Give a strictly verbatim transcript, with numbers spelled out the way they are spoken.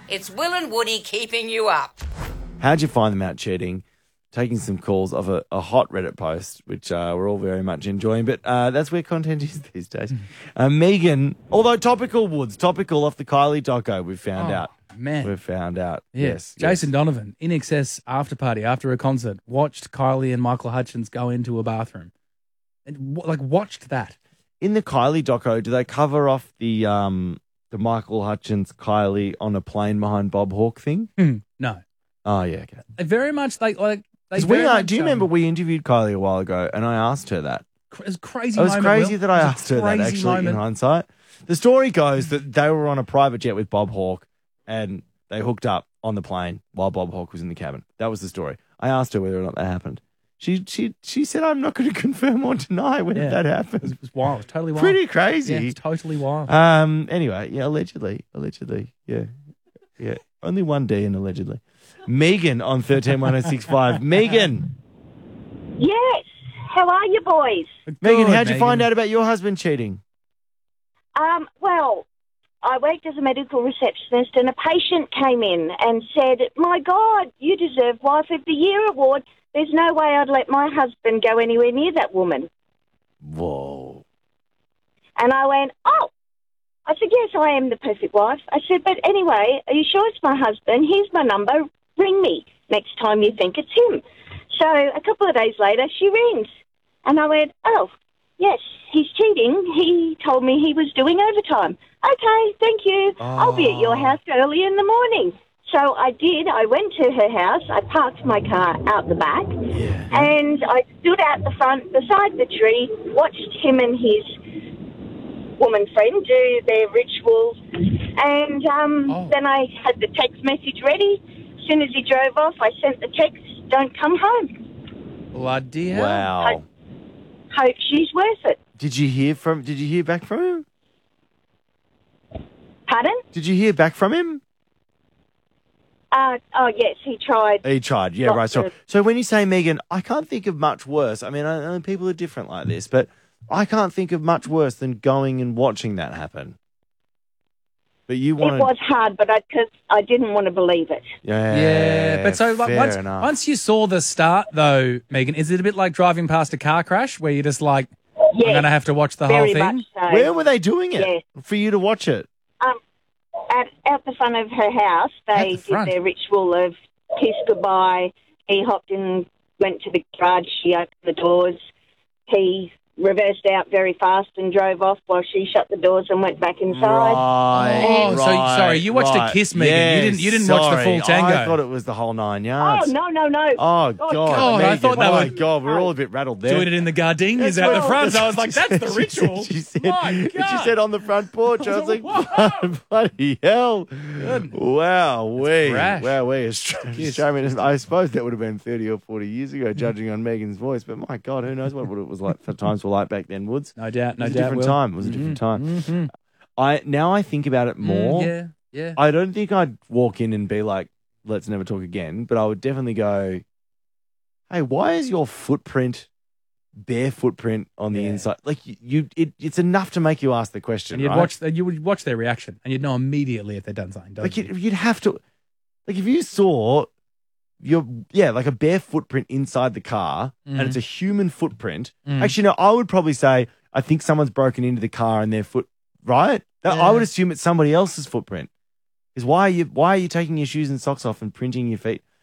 It's Will and Woody keeping you up. How'd you find them out cheating? Taking some calls off a, a hot Reddit post, which uh, we're all very much enjoying, but uh, that's where content is these days. Uh, Megan, although topical, Woods, topical off the Kylie doco, we've found Oh, out. man. We've found out. Yeah. Yes. Jason yes. Donovan, In Excess after party after a concert, watched Kylie and Michael Hutchins go into a bathroom. And w- like watched that. In the Kylie doco, do they cover off the um the Michael Hutchins Kylie on a plane behind Bob Hawke thing? Hmm. No. Oh, yeah, okay. They very much like like they 'Cause we very are, much, do you um, remember we interviewed Kylie a while ago and I asked her that? It was a crazy It was moment, crazy Will. that I It was a asked her that, crazy actually, moment. in hindsight. The story goes that they were on a private jet with Bob Hawke and they hooked up on the plane while Bob Hawke was in the cabin. That was the story. I asked her whether or not that happened. She she she said, I'm not going to confirm or deny whether Yeah. that It was, happened. it was wild. It was totally wild. Pretty crazy. Yeah, it's totally wild. Um. Anyway, yeah, allegedly. Allegedly. Yeah. Yeah. Only one D in allegedly. Megan on thirteen one oh six five. Megan. Yes. How are you boys? Megan, Good, how'd you find Megan. out about your husband cheating? Um, well, I worked as a medical receptionist and a patient came in and said, my God, you deserve Wife of the Year award. There's no way I'd let my husband go anywhere near that woman. Whoa. And I went, oh. I said, yes, I am the perfect wife. I said, but anyway, are you sure it's my husband? Here's my number. Ring me next time you think it's him. So a couple of days later, she rings. And I went, oh, yes, he's cheating. He told me he was doing overtime. Okay, thank you. I'll be at your house early in the morning. So I did. I went to her house. I parked my car out the back. And I stood out the front beside the tree, watched him and his woman friend do their rituals. And um, Oh. then I had the text message ready. As soon as he drove off, I sent the text, don't come home. Bloody hell. Wow. Hope she's worth it. Did you hear from did you hear back from him? Pardon? Did you hear back from him? Uh, oh, yes, he tried. He tried, yeah, Lots right. So, of- so when you say, Megan, I can't think of much worse. I mean, I know people are different like this, but I can't think of much worse than going and watching that happen. But you It wanted, was hard, but I, cause I didn't want to believe it. yeah, Yeah, but so like, fair once, enough. once you saw the start, though, Megan, is it a bit like driving past a car crash where you're just like, I'm Yes, going to have to watch the very whole thing? much so. Where were they doing it Yeah. for you to watch it? Um, at, out the front of her house, At they the did front? their ritual of kiss goodbye. He hopped in, went to the garage, she opened the doors. He reversed out very fast and drove off while she shut the doors and went back inside. Right. Oh, so- right, sorry, you watched a right. kiss, Megan. You Yeah, didn't- you didn't watch the sorry. full tango. I thought it was the whole nine Oh, yards. no, no, no. Oh, God. God, I Megan, thought that oh, my was- God, we're all a bit rattled there. Doing it in the Gardenias That's out the what- front. So I was like, that's the She ritual. said- She said, My God. she said on the front porch. I was like, Whoa. bloody hell. Good. Wow, we. brash. Wow, we. Australian. I suppose that would have been thirty or forty years ago, judging on Megan's voice. But my God, who knows what it was like, the times were like back then, Woods. No doubt, no it was doubt. a different Will. time. It was a different time. Mhm. I Now I think about it more. Mm, yeah, yeah. I don't think I'd walk in and be like, let's never talk again. But I would definitely go, hey, why is your footprint, bare footprint on the Yeah. inside? Like, you, you it, it's enough to make you ask the question, And you'd right? watch, you would watch their reaction, and you'd know immediately if they'd done something. Don't like, you? you'd, you'd have to, like, if you saw your, yeah, like a bare footprint inside the car Mhm. and it's a human footprint. Mm. Actually, no, I would probably say, I think someone's broken into the car and their foot, right? That- I Yeah. would assume it's somebody else's footprint. Is why are you why are you taking your shoes and socks off and printing your feet?